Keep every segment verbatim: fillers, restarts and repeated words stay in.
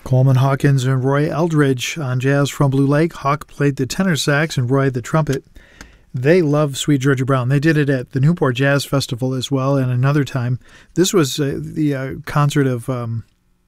Coleman Hawkins and Roy Eldridge on Jazz from Blue Lake. Hawk played the tenor sax and Roy the trumpet. They love Sweet Georgia Brown. They did it at the Newport Jazz Festival as well, and another time. This was uh, the uh, concert of um,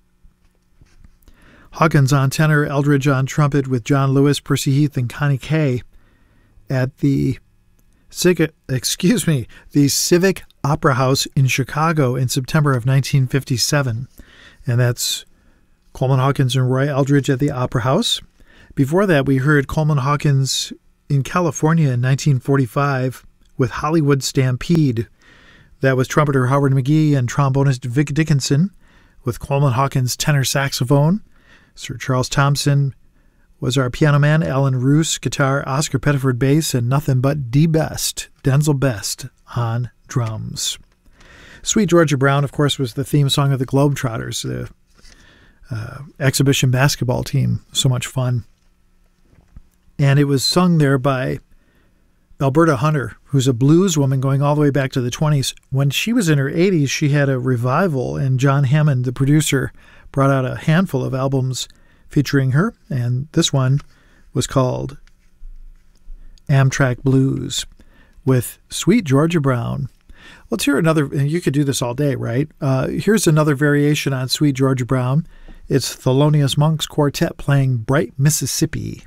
Hawkins on tenor, Eldridge on trumpet with John Lewis, Percy Heath, and Connie Kay at the Civic, excuse me, the Civic Opera House in Chicago in September of nineteen fifty-seven. And that's Coleman Hawkins and Roy Eldridge at the Opera House. Before that, we heard Coleman Hawkins in California in nineteen forty-five with Hollywood Stampede. That was trumpeter Howard McGee and trombonist Vic Dickinson with Coleman Hawkins tenor saxophone. Sir Charles Thompson was our piano man, Alan Roos guitar, Oscar Pettiford bass, and nothing but D Best, Denzel Best on drums. Sweet Georgia Brown, of course, was the theme song of the Globetrotters, the uh, exhibition basketball team. So much fun. And it was sung there by Alberta Hunter, who's a blues woman going all the way back to the twenties. When she was in her eighties, she had a revival, and John Hammond, the producer, brought out a handful of albums featuring her, and this one was called Amtrak Blues with Sweet Georgia Brown. Let's hear another, and you could do this all day, right? Uh, here's another variation on Sweet Georgia Brown. It's Thelonious Monk's Quartet playing Bright Mississippi.